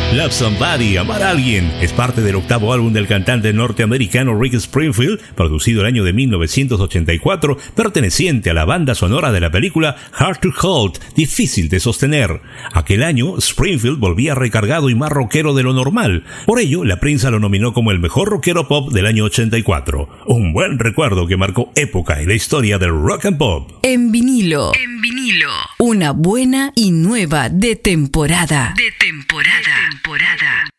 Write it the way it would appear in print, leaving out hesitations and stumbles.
Love Somebody, Amar a Alguien, es parte del octavo álbum del cantante norteamericano Rick Springfield, producido el año de 1984, perteneciente a la banda sonora de la película Hard to Hold, difícil de sostener. Aquel año, Springfield volvía recargado y más rockero de lo normal. Por ello, la prensa lo nominó como el mejor rockero pop del año 84. Un buen recuerdo que marcó época en la historia del rock and pop. En vinilo. Una buena y nueva de temporada.